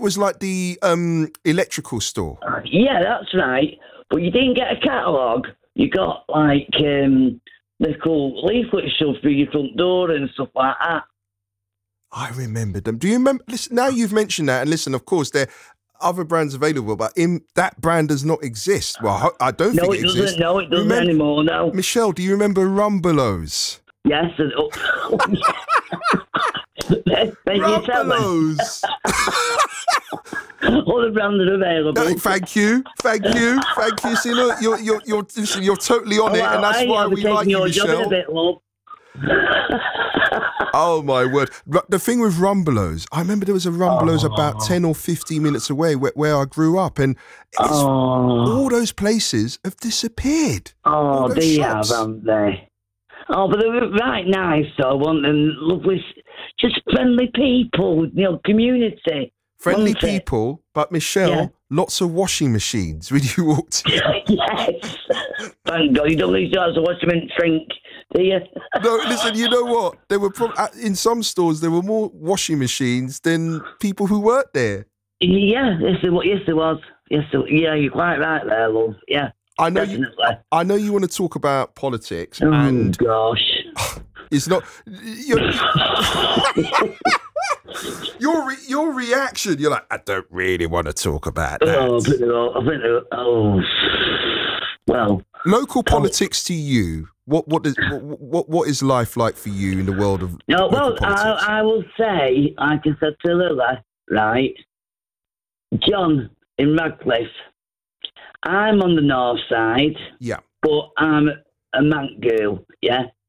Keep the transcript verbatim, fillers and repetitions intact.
was like the um, electrical store. Yeah, that's right. But you didn't get a catalogue. You got like um, little leaflets shoved through your front door and stuff like that. I remember them. Do you remember? Listen, now you've mentioned that, and listen, of course, there are other brands available, but in that brand does not exist. Well, I don't no, think it, it doesn't. exists. No, it doesn't remember, anymore. No, Michelle, do you remember Rumbelows? Yes. And, oh, Rumbelows. All the brands are available. No, thank you, thank you, thank you. See, look, you're you're you're listen, you're totally on oh, it, and that's I, why I we like you, your Michelle. Job in a bit, love. Oh my word! The thing with Rumbelows, I remember there was a Rumbelows oh. about ten or fifteen minutes away where, where I grew up, and it's, oh. all those places have disappeared. Oh, they shops. have, haven't they? Oh, but they were right nice, though, weren't they? Lovely, just friendly people, you know, community. Friendly people, but Michelle, yeah. lots of washing machines when you walked in. Yes. Thank God, you don't need to have a washing machine shrink, do you? No, listen, you know what? There were pro- in some stores, there were more washing machines than people who worked there. Yeah, yes, there was. Yes, there was. Yes, there, yeah, you're quite right there, love. Yeah. I know definitely. you. I know you want to talk about politics, oh, and gosh, it's not you're, your re, your reaction. You're like, I don't really want to talk about that. Oh, I think they're, I think they're, oh, well, local politics to you. What what is what, what what is life like for you in the world of no? Local Well, politics? I, I will say, like I said to Lila, right, John in Radcliffe. I'm on the north side. Yeah. But I'm a man girl, yeah?